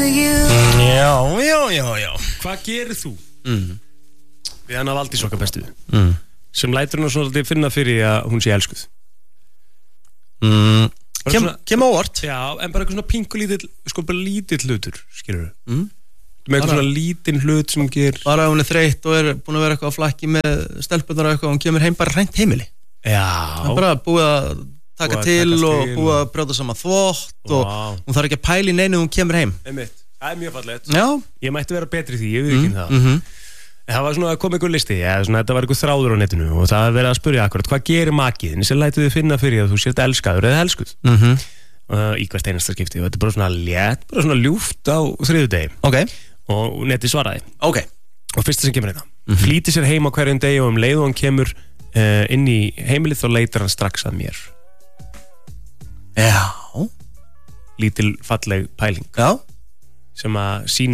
Já. Hvað gerir þú við hana Valdís okkar bestu sem lætur hún svona finna fyrir að hún sé elskuð? Kem óvart. Já, en bara eitthvað svona pingulítill, sko bara lítill hlutur, skilurðu? Með eitthvað svona lítinn hlut sem ger... Bara ef hún þreytt og búin að vera eitthvað á flakki með stelpunar og eitthvað og hún kemur heim bara hreint heimili. Já. Það bara búið að taka til og búið að brjóta saman þvott og hún þarf ekki að pæla í neinu og hún kemur heim. Einmitt. Það mjög fallegt. Já. Ég mætti vera betri því, ég veit ekki það. Það var svona að koma einhver listi, þetta var einhver þráður á netinu og það er verið að spyrja akkurat, hvað gerir makiðin sem lætur þið finna fyrir að þú sért elskaður eða elskuð? Í hvert einasta skipti og þetta er bara svona létt, bara svona ljúft á þriðjudegi. Og neti svaraði. Og fyrsta sem kemur hérna. Flýtir sér heim á hverjum degi og leið og hann kemur inn í heimilið þá leitar hann strax að mér. Já. Lítil falleg pæling. Já. Sem að sýna